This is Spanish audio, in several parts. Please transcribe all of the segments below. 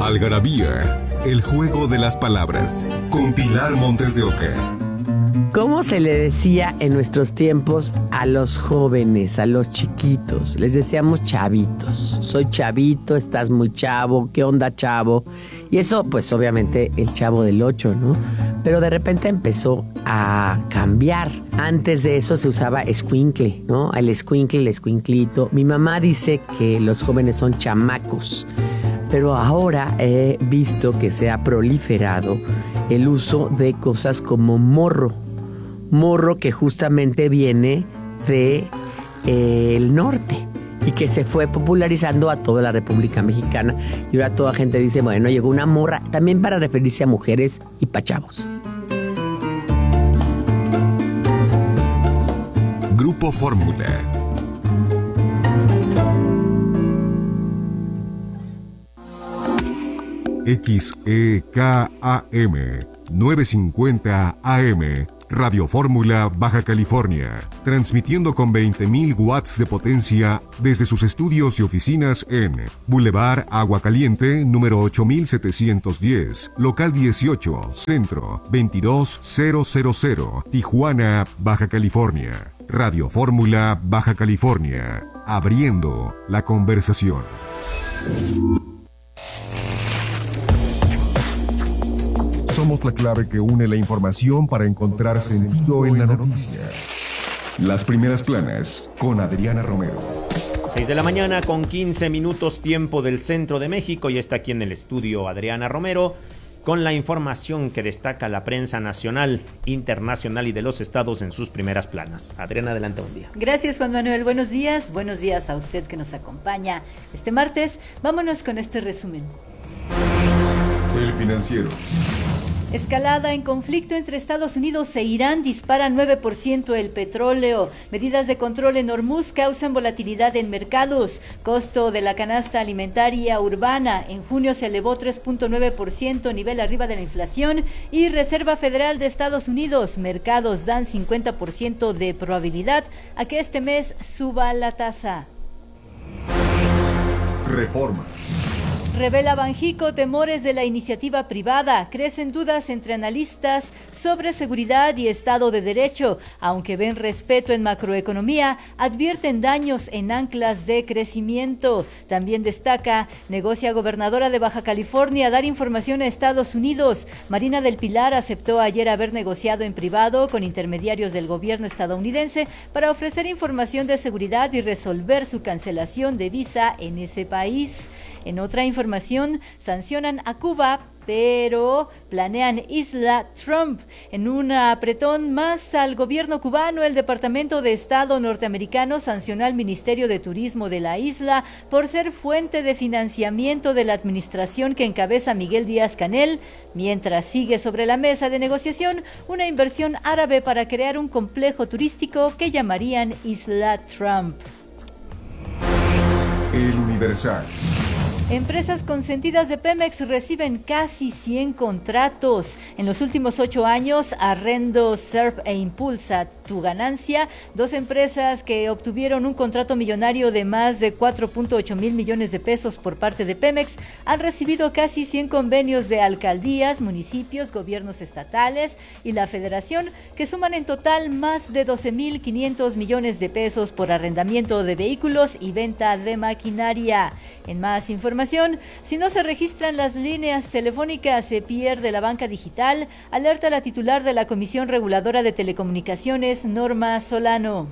Algarabía, el juego de las palabras, con Pilar Montes de Oca. ¿Cómo se le decía en nuestros tiempos a los jóvenes, a los chiquitos? Les decíamos chavitos. Soy chavito, estás muy chavo, ¿qué onda, chavo? Y eso, pues obviamente el Chavo del 8, ¿no? Pero de repente empezó a cambiar. Antes de eso se usaba escuincle, ¿no? El escuincle, el escuinclito. Mi mamá dice que los jóvenes son chamacos, pero ahora he visto que se ha proliferado el uso de cosas como morro. Morro que justamente viene de el norte y que se fue popularizando a toda la República Mexicana, y ahora toda gente dice, bueno, llegó una morra, también para referirse a mujeres y pa' chavos. Grupo Fórmula. XEKAM 950 AM, Radio Fórmula, Baja California, transmitiendo con 20.000 watts de potencia desde sus estudios y oficinas en Boulevard Agua Caliente, número 8710, local 18, centro 22000, Tijuana, Baja California. Radio Fórmula, Baja California, abriendo la conversación. Somos la clave que une la información para encontrar sentido en la noticia. Las primeras planas con Adriana Romero. 6 de la mañana con 15 minutos tiempo del centro de México, y está aquí en el estudio Adriana Romero con la información que destaca la prensa nacional, internacional y de los estados en sus primeras planas. Adriana, adelante, buen día. Gracias, Juan Manuel, buenos días a usted que nos acompaña este martes. Vámonos con este resumen. El Financiero. Escalada en conflicto entre Estados Unidos e Irán dispara 9% el petróleo. Medidas de control en Hormuz causan volatilidad en mercados. Costo de la canasta alimentaria urbana en junio se elevó 3.9%, nivel arriba de la inflación. Y Reserva Federal de Estados Unidos, mercados dan 50% de probabilidad a que este mes suba la tasa. Reforma. Revela Banjico temores de la iniciativa privada. Crecen dudas entre analistas sobre seguridad y Estado de Derecho. Aunque ven respeto en macroeconomía, advierten daños en anclas de crecimiento. También destaca, negocia gobernadora de Baja California dar información a Estados Unidos. Marina del Pilar aceptó ayer haber negociado en privado con intermediarios del gobierno estadounidense para ofrecer información de seguridad y resolver su cancelación de visa en ese país. En otra información, sancionan a Cuba, pero planean Isla Trump. En un apretón más al gobierno cubano, el Departamento de Estado norteamericano sancionó al Ministerio de Turismo de la isla por ser fuente de financiamiento de la administración que encabeza Miguel Díaz-Canel, mientras sigue sobre la mesa de negociación una inversión árabe para crear un complejo turístico que llamarían Isla Trump. El Universal. Empresas consentidas de Pemex reciben casi 100 contratos. En los últimos 8 años, Arrendo, Serp e Impulsa Tu Ganancia, 2 empresas que obtuvieron un contrato millonario de más de 4.8 mil millones de pesos por parte de Pemex, han recibido casi 100 convenios de alcaldías, municipios, gobiernos estatales y la federación, que suman en total más de 12.500 millones de pesos por arrendamiento de vehículos y venta de maquinaria. En más información, si no se registran las líneas telefónicas, se pierde la banca digital, alerta la titular de la Comisión Reguladora de Telecomunicaciones, Norma Solano.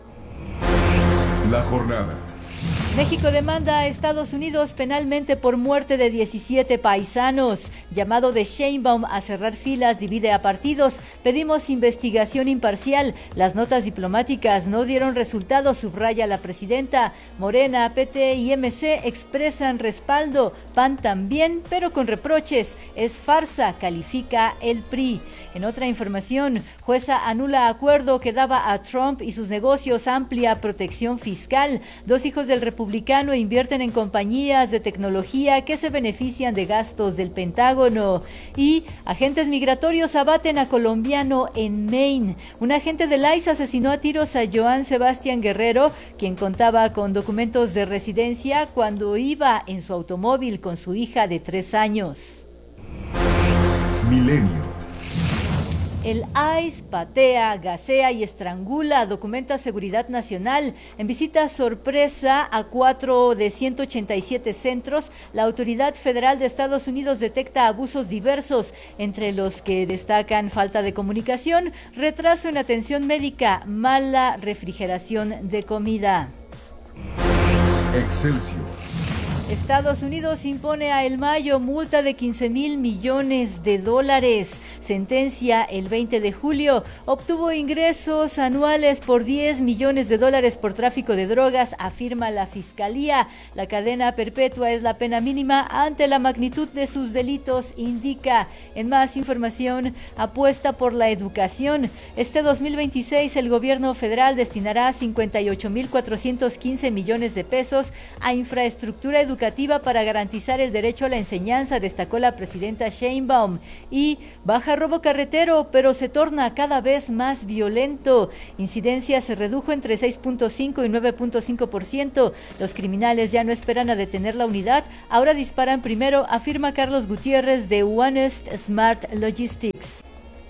La jornada. México demanda a Estados Unidos penalmente por muerte de 17 paisanos. Llamado de Sheinbaum a cerrar filas divide a partidos. Pedimos investigación imparcial. Las notas diplomáticas no dieron resultados, subraya la presidenta. Morena, PT y MC expresan respaldo. PAN también, pero con reproches. Es farsa, califica el PRI. En otra información, jueza anula acuerdo que daba a Trump y sus negocios amplia protección fiscal. 2 hijos del republicano republicano invierten en compañías de tecnología que se benefician de gastos del Pentágono. Y agentes migratorios abaten a colombiano en Maine. Un agente del ICE asesinó a tiros a Joan Sebastián Guerrero, quien contaba con documentos de residencia cuando iba en su automóvil con su hija de 3 años. Milenio. El ICE patea, gasea y estrangula, documenta Seguridad Nacional. En visita sorpresa a 4 de 187 centros, la Autoridad Federal de Estados Unidos detecta abusos diversos, entre los que destacan falta de comunicación, retraso en atención médica, mala refrigeración de comida. Excelsior. Estados Unidos impone a El Mayo multa de $15,000 millones. Sentencia el 20 de julio. Obtuvo ingresos anuales por $10 millones por tráfico de drogas, afirma la Fiscalía. La cadena perpetua es la pena mínima ante la magnitud de sus delitos, indica. En más información, apuesta por la educación. Este 2026 el gobierno federal destinará 58,415 millones de pesos a infraestructura educativa para garantizar el derecho a la enseñanza, destacó la presidenta Sheinbaum. Y baja robo carretero, pero se torna cada vez más violento. Incidencia se redujo entre 6.5 y 9.5%. Los criminales ya no esperan a detener la unidad, ahora disparan primero, afirma Carlos Gutiérrez de Honest Smart Logistics.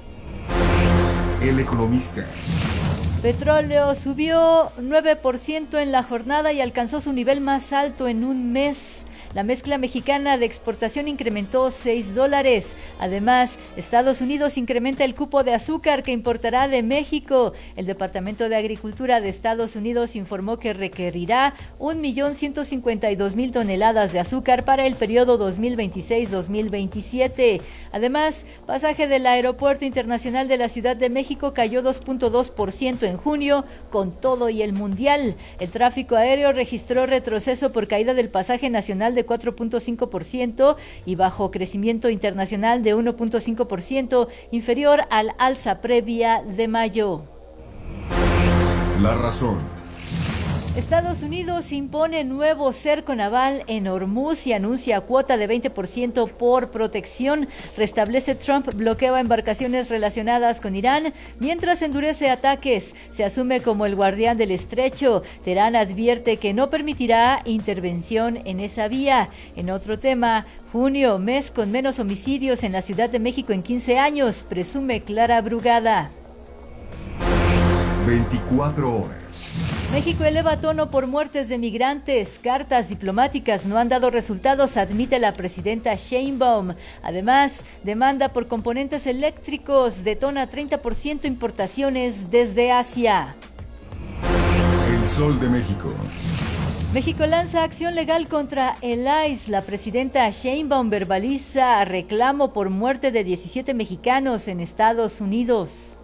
El Economista. Petróleo subió 9% en la jornada y alcanzó su nivel más alto en un mes. La mezcla mexicana de exportación incrementó $6. Además, Estados Unidos incrementa el cupo de azúcar que importará de México. El Departamento de Agricultura de Estados Unidos informó que requerirá 1,152,000 toneladas de azúcar para el periodo 2026-2027. Además, pasaje del Aeropuerto Internacional de la Ciudad de México cayó 2.2% en junio, con todo y el Mundial. El tráfico aéreo registró retroceso por caída del pasaje nacional de 4.5% y bajo crecimiento internacional de 1.5%, inferior al alza previa de mayo. La razón. Estados Unidos impone nuevo cerco naval en Hormuz y anuncia cuota de 20% por protección. Restablece Trump bloqueo a embarcaciones relacionadas con Irán, mientras endurece ataques. Se asume como el guardián del estrecho. Teherán advierte que no permitirá intervención en esa vía. En otro tema, junio, mes con menos homicidios en la Ciudad de México en 15 años, presume Clara Brugada. 24 horas. México eleva tono por muertes de migrantes. Cartas diplomáticas no han dado resultados, admite la presidenta Sheinbaum. Además, demanda por componentes eléctricos detona 30% importaciones desde Asia. El Sol de México. México lanza acción legal contra el ICE. La presidenta Sheinbaum verbaliza reclamo por muerte de 17 mexicanos en Estados Unidos.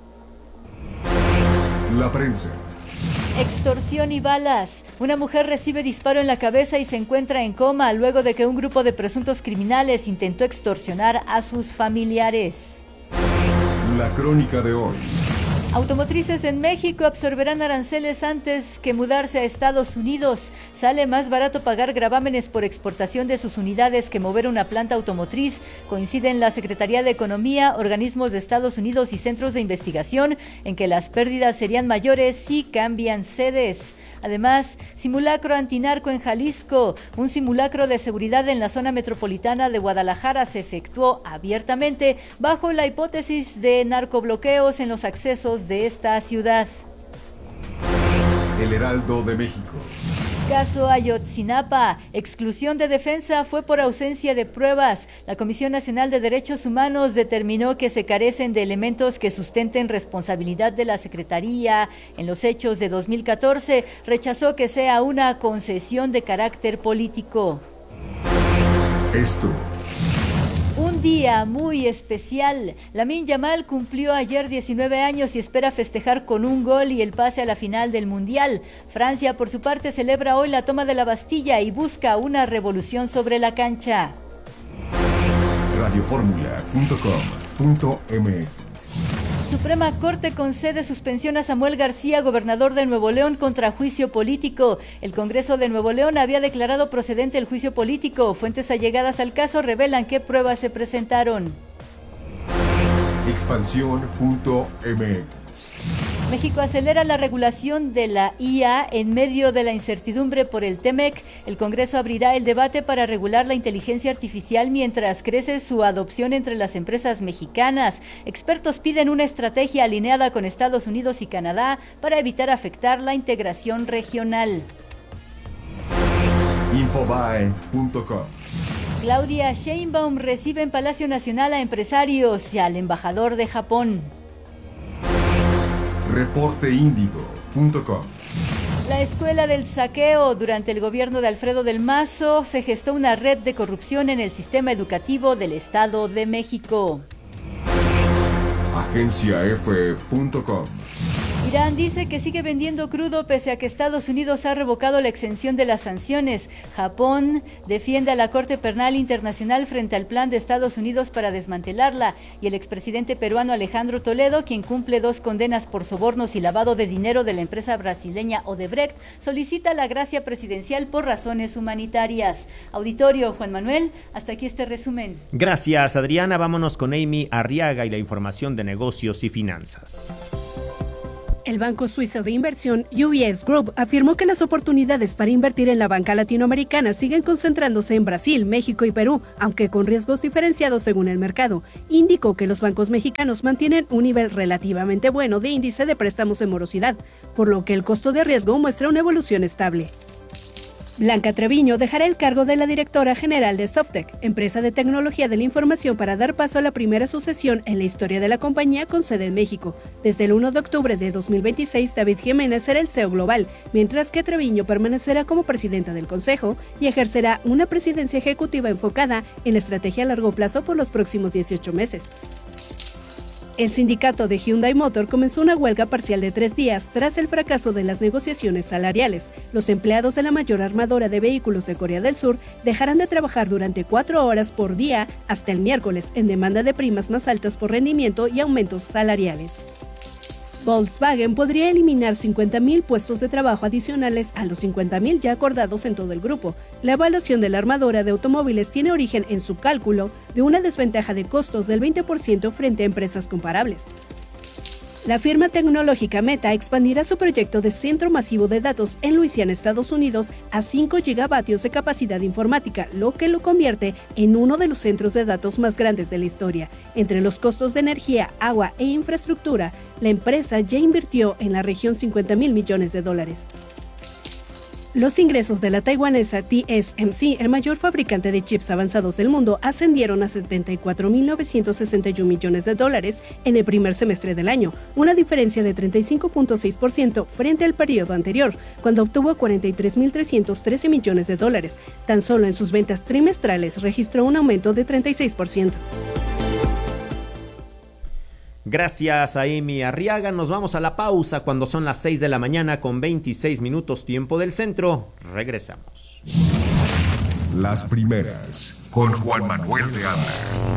La prensa. Extorsión y balas. Una mujer recibe disparo en la cabeza y se encuentra en coma luego de que un grupo de presuntos criminales intentó extorsionar a sus familiares. La crónica de hoy. Automotrices en México absorberán aranceles antes que mudarse a Estados Unidos. Sale más barato pagar gravámenes por exportación de sus unidades que mover una planta automotriz. Coinciden la Secretaría de Economía, organismos de Estados Unidos y centros de investigación en que las pérdidas serían mayores si cambian sedes. Además, simulacro antinarco en Jalisco. Un simulacro de seguridad en la zona metropolitana de Guadalajara se efectuó abiertamente bajo la hipótesis de narcobloqueos en los accesos de esta ciudad. El Heraldo de México. Caso Ayotzinapa. Exclusión de defensa fue por ausencia de pruebas. La Comisión Nacional de Derechos Humanos determinó que se carecen de elementos que sustenten responsabilidad de la Secretaría en los hechos de 2014. Rechazó que sea una concesión de carácter político. Esto. Un día muy especial. Lamine Yamal cumplió ayer 19 años y espera festejar con un gol y el pase a la final del Mundial. Francia, por su parte, celebra hoy la toma de la Bastilla y busca una revolución sobre la cancha. Radioformula.com.mx Suprema Corte concede suspensión a Samuel García, gobernador de Nuevo León, contra juicio político. El Congreso de Nuevo León había declarado procedente el juicio político. Fuentes allegadas al caso revelan qué pruebas se presentaron. Expansión.mx. México acelera la regulación de la IA en medio de la incertidumbre por el TEMEC. El Congreso abrirá el debate para regular la inteligencia artificial mientras crece su adopción entre las empresas mexicanas. Expertos piden una estrategia alineada con Estados Unidos y Canadá para evitar afectar la integración regional. Infobae.com. Claudia Sheinbaum recibe en Palacio Nacional a empresarios y al embajador de Japón. Reporteindigo.com. La escuela del saqueo. Durante el gobierno de Alfredo del Mazo se gestó una red de corrupción en el sistema educativo del Estado de México. AgenciaF.com. Irán dice que sigue vendiendo crudo pese a que Estados Unidos ha revocado la exención de las sanciones. Japón defiende a la Corte Penal Internacional frente al plan de Estados Unidos para desmantelarla. Y el expresidente peruano Alejandro Toledo, quien cumple 2 condenas por sobornos y lavado de dinero de la empresa brasileña Odebrecht, solicita la gracia presidencial por razones humanitarias. Auditorio, Juan Manuel, hasta aquí este resumen. Gracias, Adriana. Vámonos con Amy Arriaga y la información de negocios y finanzas. El banco suizo de inversión UBS Group afirmó que las oportunidades para invertir en la banca latinoamericana siguen concentrándose en Brasil, México y Perú, aunque con riesgos diferenciados según el mercado. Indicó que los bancos mexicanos mantienen un nivel relativamente bueno de índice de préstamos en morosidad, por lo que el costo de riesgo muestra una evolución estable. Blanca Treviño dejará el cargo de la directora general de Softec, empresa de tecnología de la información, para dar paso a la primera sucesión en la historia de la compañía con sede en México. Desde el 1 de octubre de 2026, David Jiménez será el CEO global, mientras que Treviño permanecerá como presidenta del consejo y ejercerá una presidencia ejecutiva enfocada en la estrategia a largo plazo por los próximos 18 meses. El sindicato de Hyundai Motor comenzó una huelga parcial de 3 días tras el fracaso de las negociaciones salariales. Los empleados de la mayor armadora de vehículos de Corea del Sur dejarán de trabajar durante 4 horas por día hasta el miércoles en demanda de primas más altas por rendimiento y aumentos salariales. Volkswagen podría eliminar 50,000 puestos de trabajo adicionales a los 50,000 ya acordados en todo el grupo. La evaluación de la armadora de automóviles tiene origen en su cálculo de una desventaja de costos del 20% frente a empresas comparables. La firma tecnológica Meta expandirá su proyecto de centro masivo de datos en Luisiana, Estados Unidos, a 5 gigavatios de capacidad informática, lo que lo convierte en uno de los centros de datos más grandes de la historia. Entre los costos de energía, agua e infraestructura, la empresa ya invirtió en la región $50,000 millones. Los ingresos de la taiwanesa TSMC, el mayor fabricante de chips avanzados del mundo, ascendieron a $74,961 millones en el primer semestre del año, una diferencia de 35.6% frente al periodo anterior, cuando obtuvo $43,313 millones. Tan solo en sus ventas trimestrales registró un aumento de 36%. Gracias a Amy Arriaga. Nos vamos a la pausa cuando son las 6 de la mañana con 26 minutos tiempo del centro. Regresamos. Las primeras con Juan Manuel de Anda.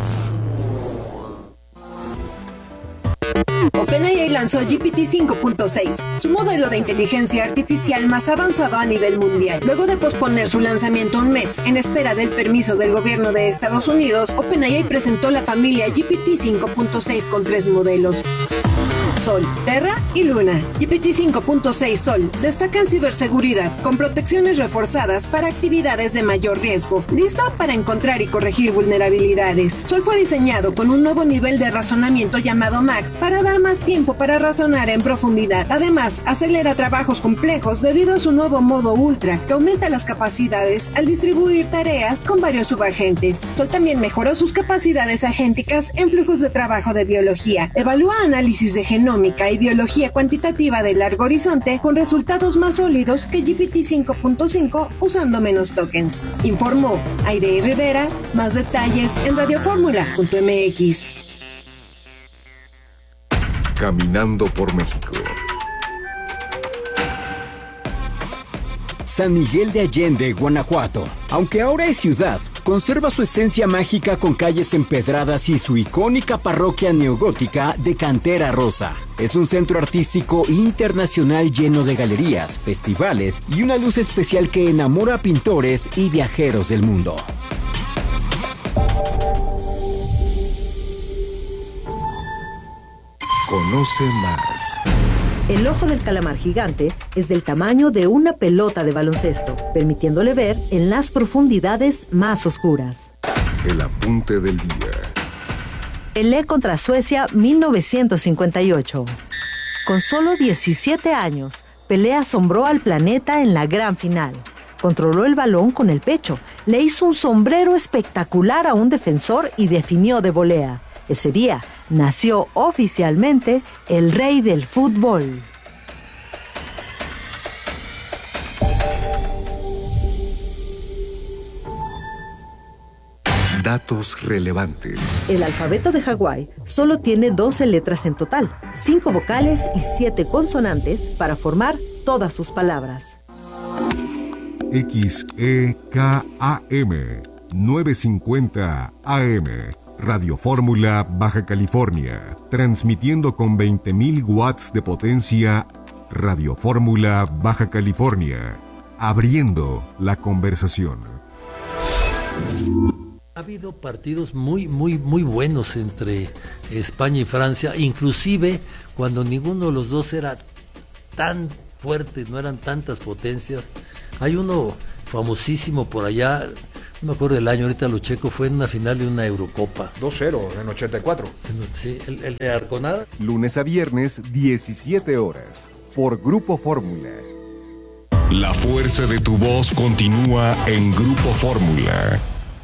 OpenAI lanzó GPT 5.6, su modelo de inteligencia artificial más avanzado a nivel mundial. Luego de posponer su lanzamiento un mes en espera del permiso del gobierno de Estados Unidos, OpenAI presentó la familia GPT 5.6 con 3 modelos: Sol, Terra y Luna. GPT 5.6 Sol destaca en ciberseguridad, con protecciones reforzadas para actividades de mayor riesgo, listo para encontrar y corregir vulnerabilidades. Sol fue diseñado con un nuevo nivel de razonamiento llamado Max para dar más tiempo para razonar en profundidad. Además, acelera trabajos complejos debido a su nuevo modo Ultra, que aumenta las capacidades al distribuir tareas con varios subagentes. Sol también mejoró sus capacidades agénticas en flujos de trabajo de biología. Evalúa análisis de genómica y biología cuantitativa de largo horizonte con resultados más sólidos que GPT 5.5 usando menos tokens. Informó Airey Rivera. Más detalles en radioformula.mx. Caminando por México. San Miguel de Allende, Guanajuato. Aunque ahora es ciudad, conserva su esencia mágica con calles empedradas y su icónica parroquia neogótica de cantera rosa. Es un centro artístico internacional lleno de galerías, festivales y una luz especial que enamora a pintores y viajeros del mundo. Conoce más. El ojo del calamar gigante es del tamaño de una pelota de baloncesto, permitiéndole ver en las profundidades más oscuras. El apunte del día. Pelé contra Suecia 1958. Con solo 17 años, Pelé asombró al planeta en la gran final. Controló el balón con el pecho, le hizo un sombrero espectacular a un defensor y definió de volea. Ese día nació oficialmente el rey del fútbol. Datos relevantes. El alfabeto de Hawái solo tiene 12 letras en total, 5 vocales y 7 consonantes para formar todas sus palabras. XEKAM 950 AM. Radio Fórmula, Baja California. Transmitiendo con 20.000 watts de potencia. Radio Fórmula, Baja California. Abriendo la conversación. Ha habido partidos muy buenos entre España y Francia, inclusive cuando ninguno de los dos era tan fuerte, no eran tantas potencias. Hay uno famosísimo por allá, no me acuerdo del año, ahorita lo checo, fue en una final de una Eurocopa. 2-0 en 84. Sí, el de Arconada. Lunes a viernes, 17 horas, por Grupo Fórmula. La fuerza de tu voz continúa en Grupo Fórmula.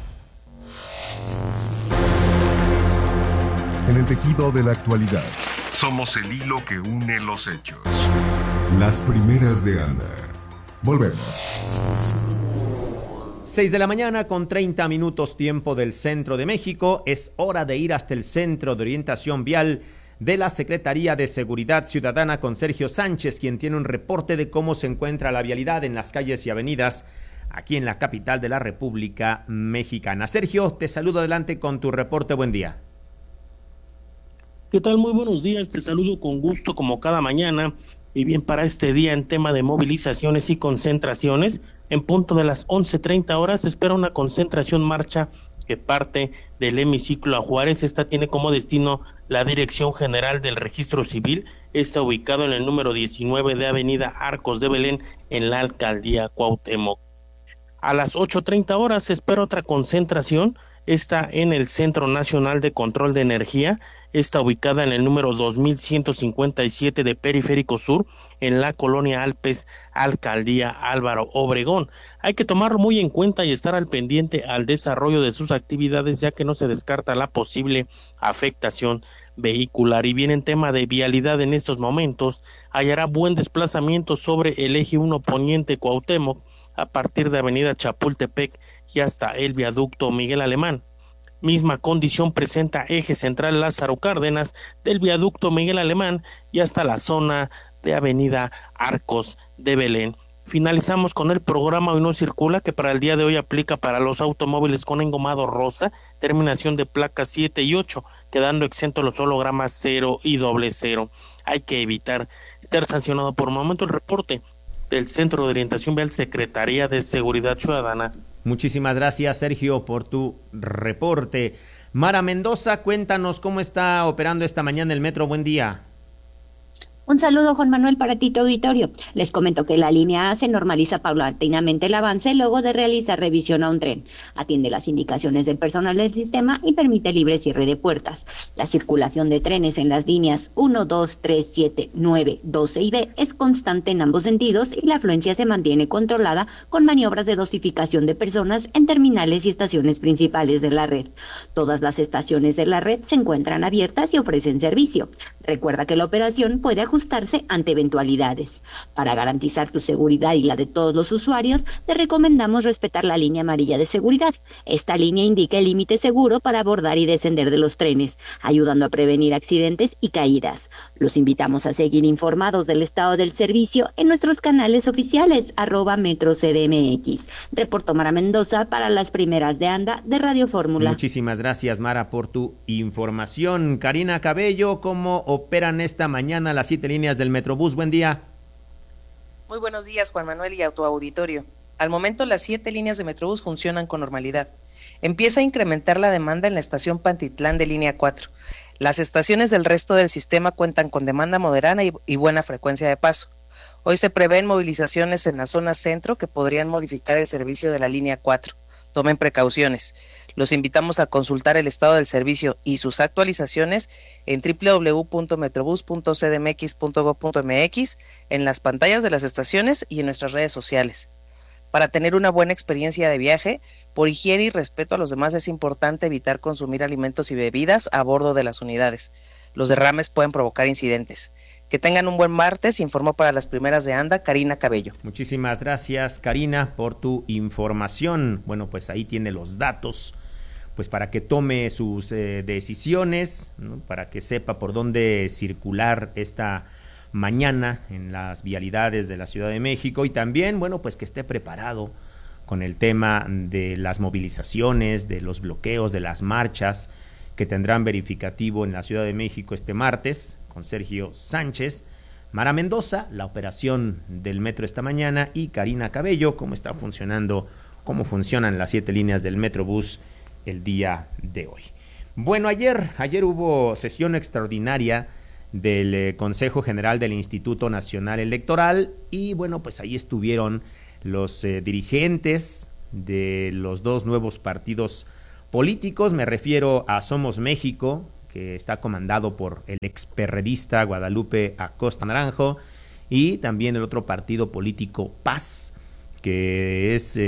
En el tejido de la actualidad. Somos el hilo que une los hechos. Las primeras de Ana. Volvemos. 6 de la mañana con 30 minutos tiempo del centro de México. Es hora de ir hasta el Centro de Orientación Vial de la Secretaría de Seguridad Ciudadana con Sergio Sánchez, quien tiene un reporte de cómo se encuentra la vialidad en las calles y avenidas aquí en la capital de la República Mexicana. Sergio, te saludo, adelante con tu reporte. Buen día. ¿Qué tal? Muy buenos días, te saludo con gusto como cada mañana. Y bien, para este día en tema de movilizaciones y concentraciones, en punto de las 11:30 horas se espera una concentración marcha que parte del hemiciclo a Juárez. Esta tiene como destino la Dirección General del Registro Civil, está ubicado en el número 19 de Avenida Arcos de Belén en la Alcaldía Cuauhtémoc. A las 8:30 horas se espera otra concentración, está en el Centro Nacional de Control de Energía, está ubicada en el número 2157 de Periférico Sur, en la Colonia Alpes, Alcaldía Álvaro Obregón. Hay que tomarlo muy en cuenta y estar al pendiente al desarrollo de sus actividades, ya que no se descarta la posible afectación vehicular. Y bien, en tema de vialidad en estos momentos, hallará buen desplazamiento sobre el eje 1 Poniente Cuauhtémoc, a partir de Avenida Chapultepec y hasta el viaducto Miguel Alemán. Misma condición presenta eje central Lázaro Cárdenas, del viaducto Miguel Alemán y hasta la zona de Avenida Arcos de Belén. Finalizamos con el programa Hoy No Circula, que para el día de hoy aplica para los automóviles con engomado rosa, terminación de placas 7 y 8, quedando exentos los hologramas 0 y 00. Hay que evitar ser sancionado. Por el momento el reporte del Centro de Orientación Vial, Secretaría de Seguridad Ciudadana. Muchísimas gracias, Sergio, por tu reporte. Mara Mendoza, cuéntanos cómo está operando esta mañana el metro. Buen día. Un saludo, Juan Manuel, para ti, tu auditorio. Les comento que la línea A se normaliza paulatinamente el avance luego de realizar revisión a un tren. Atiende las indicaciones del personal del sistema y permite libre cierre de puertas. La circulación de trenes en las líneas 1, 2, 3, 7, 9, 12 y B es constante en ambos sentidos y la afluencia se mantiene controlada con maniobras de dosificación de personas en terminales y estaciones principales de la red. Todas las estaciones de la red se encuentran abiertas y ofrecen servicio. Recuerda que la operación puede ajustarse ajustarse ante eventualidades. Para garantizar tu seguridad y la de todos los usuarios, te recomendamos respetar la línea amarilla de seguridad. Esta línea indica el límite seguro para abordar y descender de los trenes, ayudando a prevenir accidentes y caídas. Los invitamos a seguir informados del estado del servicio en nuestros canales oficiales, @MetroCDMX. Reportó Mara Mendoza para las primeras de anda de Radio Fórmula. Muchísimas gracias, Mara, por tu información. Karina Cabello, ¿cómo operan esta mañana las 7 líneas del Metrobús? Buen día. Muy buenos días, Juan Manuel y autoauditorio. Al momento, las 7 líneas de Metrobús funcionan con normalidad. Empieza a incrementar la demanda en la estación Pantitlán de línea 4. Las estaciones del resto del sistema cuentan con demanda moderada y buena frecuencia de paso. Hoy se prevén movilizaciones en la zona centro que podrían modificar el servicio de la línea 4. Tomen precauciones. Los invitamos a consultar el estado del servicio y sus actualizaciones en www.metrobus.cdmx.gov.mx, en las pantallas de las estaciones y en nuestras redes sociales. Para tener una buena experiencia de viaje, por higiene y respeto a los demás es importante evitar consumir alimentos y bebidas a bordo de las unidades. Los derrames pueden provocar incidentes. Que tengan un buen martes, informó para las primeras de anda Karina Cabello. Muchísimas gracias, Karina, por tu información. Bueno, pues ahí tiene los datos, pues para que tome sus decisiones, ¿no? Para que sepa por dónde circular esta mañana en las vialidades de la Ciudad de México, y también, bueno, pues que esté preparado con el tema de las movilizaciones, de los bloqueos, de las marchas que tendrán verificativo en la Ciudad de México este martes, con Sergio Sánchez, Mara Mendoza, la operación del metro esta mañana, y Karina Cabello, cómo funcionan las 7 líneas del Metrobús el día de hoy. Bueno, ayer hubo sesión extraordinaria del Consejo General del Instituto Nacional Electoral, y bueno, pues ahí estuvieron los dirigentes de los 2 nuevos partidos políticos. Me refiero a Somos México, que está comandado por el experredista Guadalupe Acosta Naranjo, y también el otro partido político Paz, que es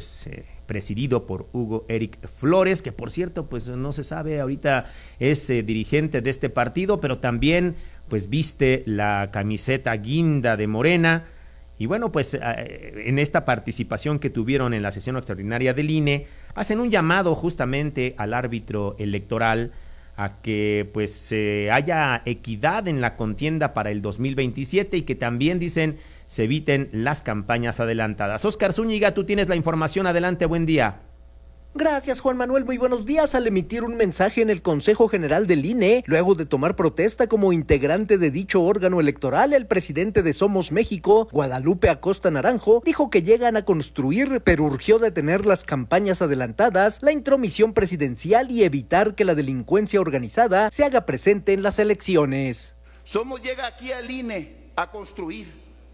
presidido por Hugo Eric Flores, que por cierto, pues no se sabe, ahorita es dirigente de este partido, pero también pues viste la camiseta guinda de Morena. Y bueno, pues en esta participación que tuvieron en la sesión extraordinaria del INE, hacen un llamado justamente al árbitro electoral a que pues haya equidad en la contienda para el 2027, y que también, dicen, se eviten las campañas adelantadas. Óscar Zúñiga, tú tienes la información, adelante, buen día. Gracias, Juan Manuel, muy buenos días. Al emitir un mensaje en el Consejo General del INE, luego de tomar protesta como integrante de dicho órgano electoral, el presidente de Somos México, Guadalupe Acosta Naranjo, dijo que llegan a construir, pero urgió detener las campañas adelantadas, la intromisión presidencial y evitar que la delincuencia organizada se haga presente en las elecciones. Somos llega aquí al INE a construir,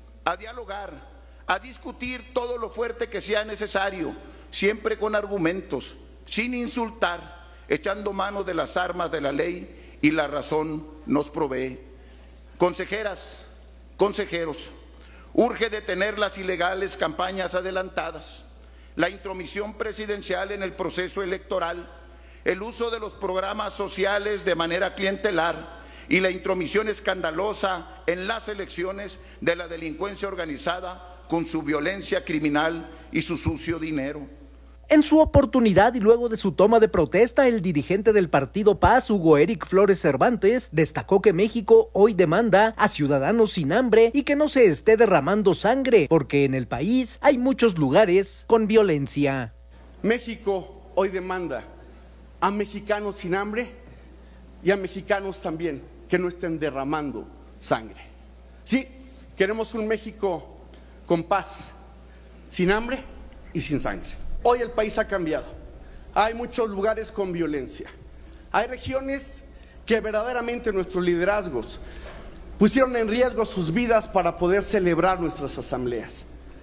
a dialogar, a discutir todo lo fuerte que sea necesario, siempre con argumentos, sin insultar, echando mano de las armas de la ley, y la razón nos provee. Consejeras, consejeros, urge detener las ilegales campañas adelantadas, la intromisión presidencial en el proceso electoral, el uso de los programas sociales de manera clientelar y la intromisión escandalosa en las elecciones de la delincuencia organizada con su violencia criminal y su sucio dinero. En su oportunidad y luego de su toma de protesta, el dirigente del partido Paz, Hugo Eric Flores Cervantes, destacó que México hoy demanda a ciudadanos sin hambre y que no se esté derramando sangre, porque en el país hay muchos lugares con violencia. México hoy demanda a mexicanos sin hambre y a mexicanos también que no estén derramando sangre. Sí, queremos un México con paz, sin hambre y sin sangre. Hoy el país ha cambiado. Hay muchos lugares con violencia. Hay regiones que verdaderamente nuestros liderazgos pusieron en riesgo sus vidas para poder celebrar nuestras asambleas.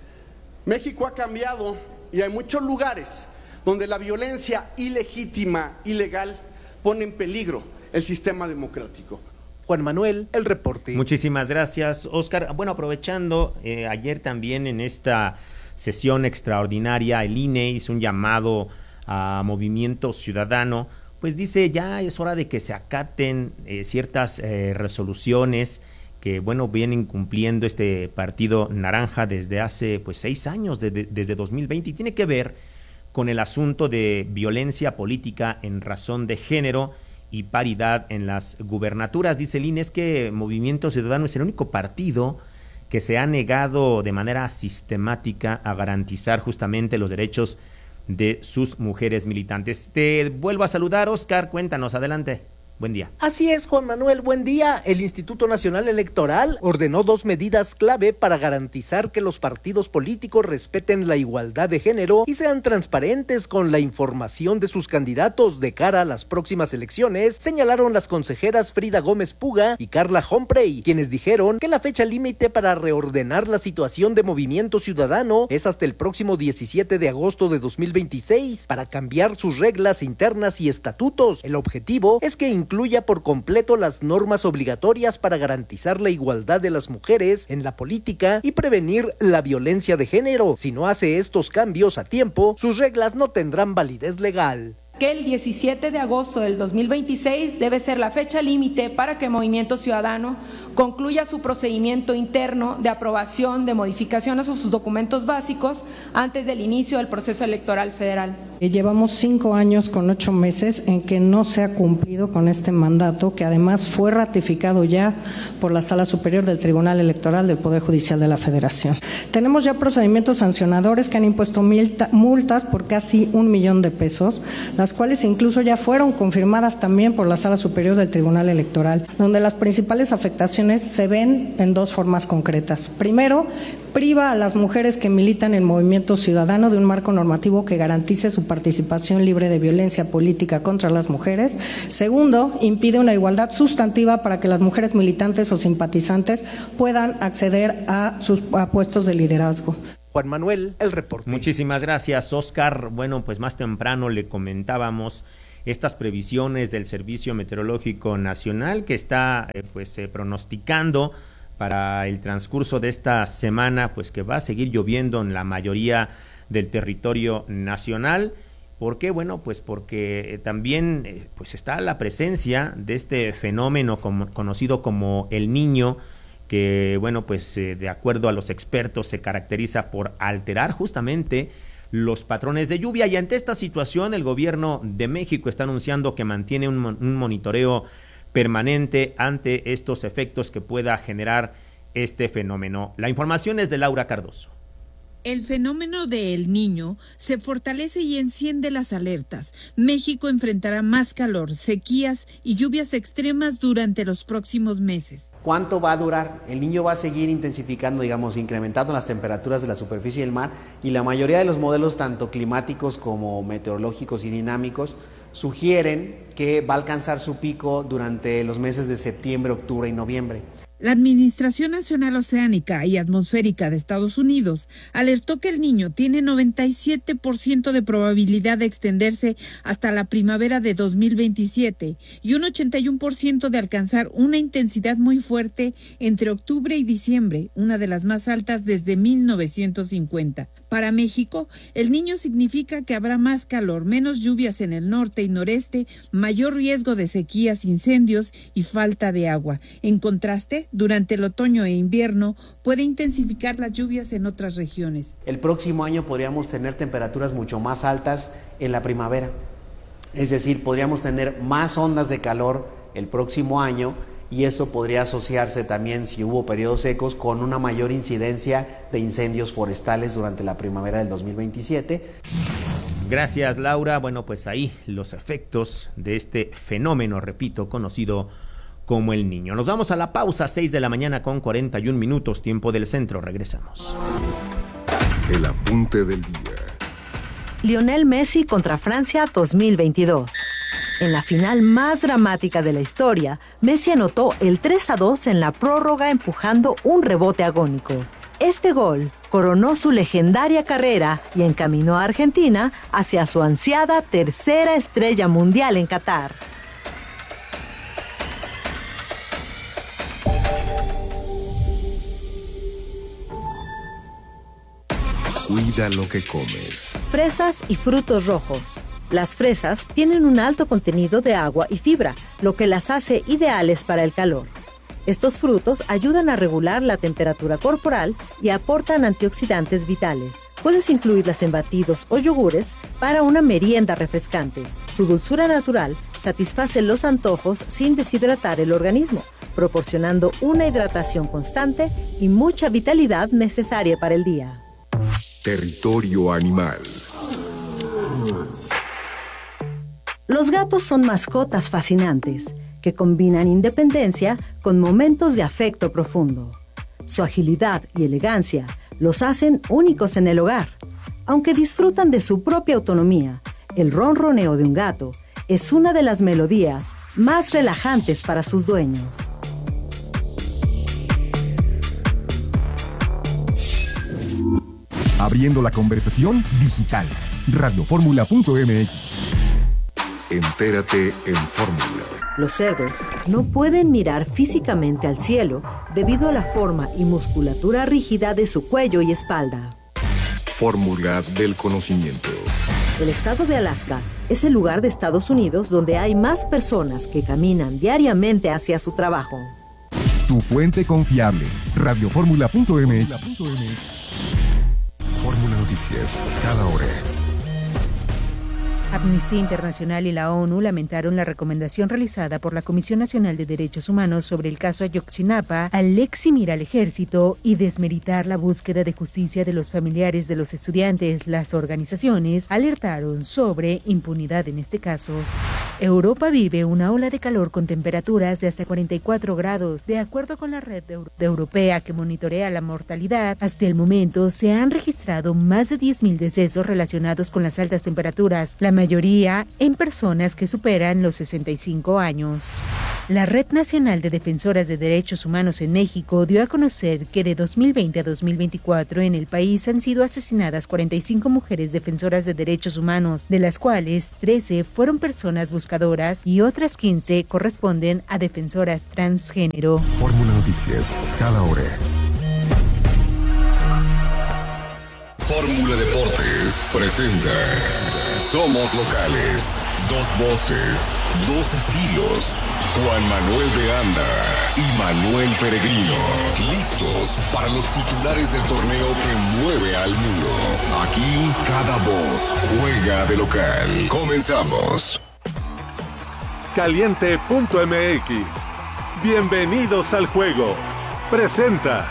México ha cambiado y hay muchos lugares donde la violencia ilegítima, ilegal, pone en peligro el sistema democrático. Juan Manuel, el reporte. Muchísimas gracias, Óscar. Bueno, aprovechando, ayer también en esta sesión extraordinaria el INE hizo un llamado a Movimiento Ciudadano, pues dice ya es hora de que se acaten ciertas resoluciones que bueno, vienen cumpliendo este partido naranja desde hace pues 6 años, desde 2020, y tiene que ver con el asunto de violencia política en razón de género y paridad en las gubernaturas. Dice el INE, es que Movimiento Ciudadano es el único partido que se ha negado de manera sistemática a garantizar justamente los derechos de sus mujeres militantes. Te vuelvo a saludar, Oscar, cuéntanos, adelante. Buen día. Así es, Juan Manuel, buen día. El Instituto Nacional Electoral ordenó 2 medidas clave para garantizar que los partidos políticos respeten la igualdad de género y sean transparentes con la información de sus candidatos de cara a las próximas elecciones, señalaron las consejeras Frida Gómez Puga y Carla Humphrey, quienes dijeron que la fecha límite para reordenar la situación de Movimiento Ciudadano es hasta el próximo 17 de agosto de 2026 para cambiar sus reglas internas y estatutos. El objetivo es que incluya por completo las normas obligatorias para garantizar la igualdad de las mujeres en la política y prevenir la violencia de género. Si no hace estos cambios a tiempo, sus reglas no tendrán validez legal. Que el 17 de agosto del 2026 debe ser la fecha límite para que Movimiento Ciudadano concluya su procedimiento interno de aprobación de modificaciones a sus documentos básicos antes del inicio del proceso electoral federal. Llevamos 5 años con 8 meses en que no se ha cumplido con este mandato, que además fue ratificado ya por la Sala Superior del Tribunal Electoral del Poder Judicial de la Federación. Tenemos ya procedimientos sancionadores que han impuesto multas por casi 1 millón de pesos, las cuales incluso ya fueron confirmadas también por la Sala Superior del Tribunal Electoral, donde las principales afectaciones se ven en 2 formas concretas. Primero, priva a las mujeres que militan en Movimiento Ciudadano de un marco normativo que garantice su participación libre de violencia política contra las mujeres. Segundo, impide una igualdad sustantiva para que las mujeres militantes o simpatizantes puedan acceder a puestos de liderazgo. Juan Manuel, el reporte. Muchísimas gracias, Oscar. Bueno, pues más temprano le comentábamos estas previsiones del Servicio Meteorológico Nacional que está pronosticando para el transcurso de esta semana, pues que va a seguir lloviendo en la mayoría del territorio nacional. ¿Por qué? Bueno, pues porque también pues está la presencia de este fenómeno conocido como el Niño, que bueno, pues de acuerdo a los expertos se caracteriza por alterar justamente los patrones de lluvia, y ante esta situación el gobierno de México está anunciando que mantiene un monitoreo permanente ante estos efectos que pueda generar este fenómeno. La información es de Laura Cardoso. El fenómeno de El Niño se fortalece y enciende las alertas. México enfrentará más calor, sequías y lluvias extremas durante los próximos meses. ¿Cuánto va a durar? El Niño va a seguir intensificando, incrementando las temperaturas de la superficie del mar, y la mayoría de los modelos, tanto climáticos como meteorológicos y dinámicos, sugieren que va a alcanzar su pico durante los meses de septiembre, octubre y noviembre. La Administración Nacional Oceánica y Atmosférica de Estados Unidos alertó que El Niño tiene 97% de probabilidad de extenderse hasta la primavera de 2027 y un 81% de alcanzar una intensidad muy fuerte entre octubre y diciembre, una de las más altas desde 1950. Para México, El Niño significa que habrá más calor, menos lluvias en el norte y noreste, mayor riesgo de sequías, incendios y falta de agua. En contraste, durante el otoño e invierno puede intensificar las lluvias en otras regiones. El próximo año podríamos tener temperaturas mucho más altas en la primavera. Es decir, podríamos tener más ondas de calor el próximo año, y eso podría asociarse también, si hubo periodos secos, con una mayor incidencia de incendios forestales durante la primavera del 2027. Gracias, Laura. Bueno, pues ahí los efectos de este fenómeno, repito, conocido como El Niño. Nos vamos a la pausa, 6 de la mañana con 41 minutos, tiempo del centro. Regresamos. El apunte del día. Lionel Messi contra Francia 2022. En la final más dramática de la historia, Messi anotó el 3-2 en la prórroga empujando un rebote agónico. Este gol coronó su legendaria carrera y encaminó a Argentina hacia su ansiada tercera estrella mundial en Qatar. Cuida lo que comes. Fresas y frutos rojos. Las fresas tienen un alto contenido de agua y fibra, lo que las hace ideales para el calor. Estos frutos ayudan a regular la temperatura corporal y aportan antioxidantes vitales. Puedes incluirlas en batidos o yogures para una merienda refrescante. Su dulzura natural satisface los antojos sin deshidratar el organismo, proporcionando una hidratación constante y mucha vitalidad necesaria para el día. Territorio animal. Los gatos son mascotas fascinantes que combinan independencia con momentos de afecto profundo. Su agilidad y elegancia los hacen únicos en el hogar. Aunque disfrutan de su propia autonomía, el ronroneo de un gato es una de las melodías más relajantes para sus dueños. Abriendo la conversación digital. Radioformula.mx. Entérate en Fórmula. Los cerdos no pueden mirar físicamente al cielo debido a la forma y musculatura rígida de su cuello y espalda. Fórmula del conocimiento. El estado de Alaska es el lugar de Estados Unidos donde hay más personas que caminan diariamente hacia su trabajo. Tu fuente confiable. Radioformula.mx. Fórmula Noticias, cada hora. Amnistía Internacional y la ONU lamentaron la recomendación realizada por la Comisión Nacional de Derechos Humanos sobre el caso Ayotzinapa al eximir al ejército y desmeritar la búsqueda de justicia de los familiares de los estudiantes. Las organizaciones alertaron sobre impunidad en este caso. Europa vive una ola de calor con temperaturas de hasta 44 grados. De acuerdo con la red europea que monitorea la mortalidad, hasta el momento se han registrado más de 10.000 decesos relacionados con las altas temperaturas. La mayoría en personas que superan los 65 años. La Red Nacional de Defensoras de Derechos Humanos en México dio a conocer que de 2020 a 2024 en el país han sido asesinadas 45 mujeres defensoras de derechos humanos, de las cuales 13 fueron personas buscadoras y otras 15 corresponden a defensoras transgénero. Fórmula Noticias, cada hora. Fórmula Deportes presenta Somos Locales. Dos voces, dos estilos. Juan Manuel de Anda y Manuel Peregrino. Listos para los titulares del torneo que mueve al mundo. Aquí cada voz juega de local. Comenzamos. Caliente.mx. Bienvenidos al juego. Presenta.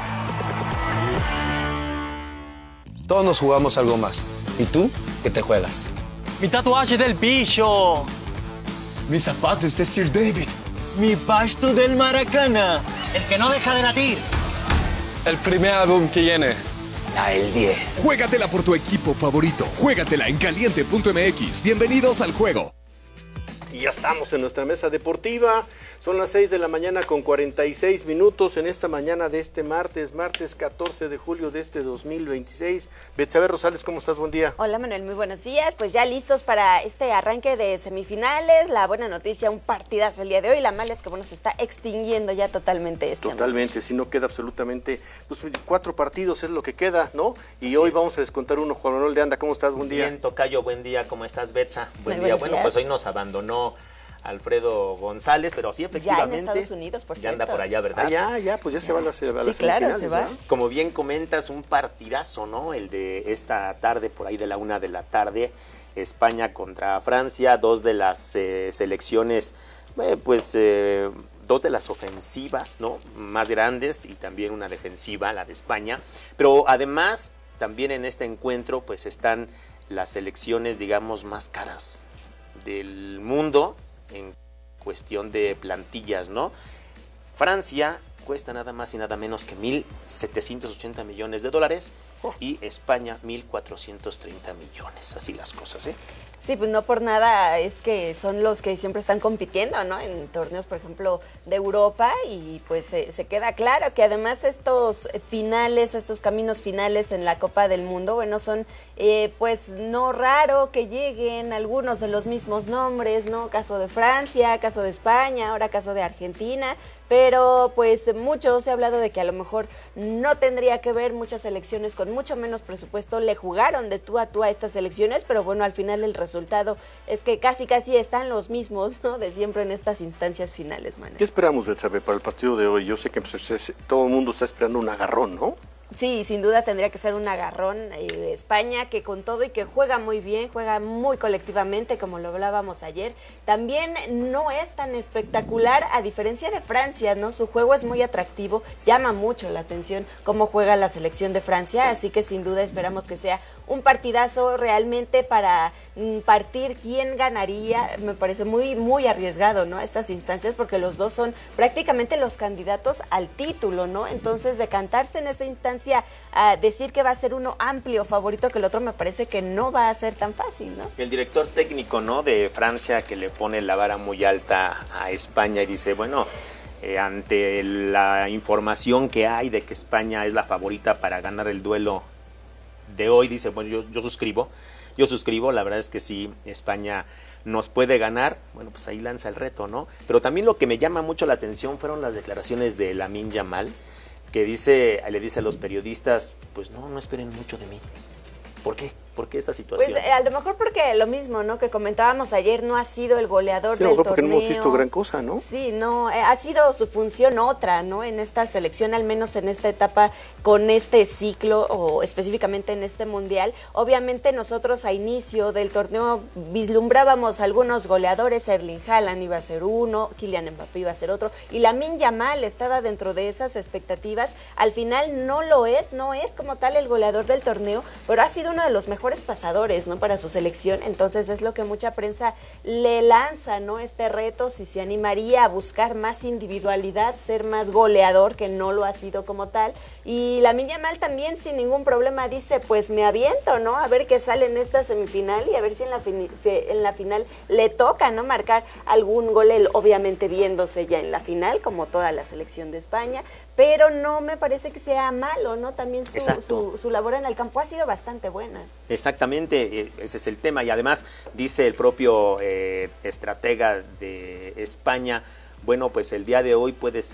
Todos nos jugamos algo más. ¿Y tú qué te juegas? Mi tatuaje del bicho. Mis zapatos de Sir David. Mi pasto del Maracana. El que no deja de latir. El primer álbum que viene. La El 10. Juégatela por tu equipo favorito. Juégatela en Caliente.mx. Bienvenidos al juego. Y ya estamos en nuestra mesa deportiva. Son las 6 de la mañana con 46 minutos en esta mañana de este martes 14 de julio de este 2026. Betsabe Rosales, ¿cómo estás? Buen día. Hola Manuel, muy buenos días. Pues ya listos para este arranque de semifinales. La buena noticia, un partidazo el día de hoy. La mala es que se está extinguiendo ya totalmente este. Totalmente, si no queda absolutamente, pues 4 partidos es lo que queda, ¿no? Y así hoy vamos a descontar uno. Juan Manuel de Anda, ¿cómo estás? Buen día. Bien, tocayo, buen día. ¿Cómo estás, Betsa? Buen muy día. Bueno, días. Pues hoy nos abandonó Alfredo González, pero sí, efectivamente. Ya en Estados Unidos, por cierto. Ya anda por allá, ¿verdad? Pues ya se va a las semifinales. Sí, claro, se va. ¿no? Como bien comentas, un partidazo, ¿no? El de esta tarde, por ahí de la 1 de la tarde, España contra Francia, dos de las selecciones, dos de las ofensivas, ¿no? Más grandes y también una defensiva, la de España. Pero además, también en este encuentro, pues están las selecciones, digamos, más caras del mundo en cuestión de plantillas, ¿no? Francia cuesta nada más y nada menos que $1,780 millones y España 1,430 millones. Así las cosas, ¿eh? Sí, pues no por nada es que son los que siempre están compitiendo, ¿no? En torneos, por ejemplo, de Europa y pues se queda claro que además estos finales, estos caminos finales en la Copa del Mundo, son pues no raro que lleguen algunos de los mismos nombres, ¿no? Caso de Francia, caso de España, ahora caso de Argentina, pero pues mucho se ha hablado de que a lo mejor no tendría que ver muchas selecciones con con mucho menos presupuesto le jugaron de tú a tú a estas elecciones, pero bueno, al final el resultado es que casi están los mismos, ¿no?, de siempre en estas instancias finales, Manuel. ¿Qué esperamos, Betsabe, para el partido de hoy? Yo sé que pues, todo el mundo está esperando un agarrón, ¿no? Sí, sin duda tendría que ser un agarrón. España, que con todo y que juega muy bien, juega muy colectivamente, como lo hablábamos ayer, también no es tan espectacular, a diferencia de Francia, ¿no? Su juego es muy atractivo, llama mucho la atención cómo juega la selección de Francia, así que sin duda esperamos que sea un partidazo realmente para partir quién ganaría. Me parece muy arriesgado, ¿no?, estas instancias, porque los dos son prácticamente los candidatos al título, ¿no? Entonces, decantarse en esta instancia a decir que va a ser uno amplio favorito que el otro, me parece que no va a ser tan fácil, ¿no? El director técnico, ¿no?, de Francia, que le pone la vara muy alta a España y dice, bueno, ante la información que hay de que España es la favorita para ganar el duelo de hoy, dice, bueno, yo suscribo, la verdad es que sí, España nos puede ganar, bueno, pues ahí lanza el reto, ¿no? Pero también lo que me llama mucho la atención fueron las declaraciones de Lamine Yamal, que le dice a los periodistas, pues no esperen mucho de mí. ¿Por qué? ¿Por qué esta situación? Pues a lo mejor porque lo mismo, ¿no?, que comentábamos ayer, no ha sido el goleador del torneo. Porque no hemos visto gran cosa, ¿no? Sí, no, ha sido su función otra, ¿no?, en esta selección, al menos en esta etapa, con este ciclo, o específicamente en este mundial. Obviamente nosotros a inicio del torneo vislumbrábamos algunos goleadores, Erling Haaland iba a ser uno, Kylian Mbappé iba a ser otro, y Lamine Yamal estaba dentro de esas expectativas. Al final no es como tal el goleador del torneo, pero ha sido uno de los mejores pasadores, ¿no?, para su selección. Entonces es lo que mucha prensa le lanza, ¿no?, este reto, si se animaría a buscar más individualidad, ser más goleador, que no lo ha sido como tal. Y Lamine Yamal también sin ningún problema dice, pues me aviento, ¿no?, a ver qué sale en esta semifinal y a ver si en la final le toca, ¿no?, marcar algún gol, él obviamente viéndose ya en la final, como toda la selección de España, pero no me parece que sea malo, ¿no? También su labor en el campo ha sido bastante buena. Exactamente, ese es el tema, y además dice el propio estratega de España, bueno, pues el día de hoy puede ser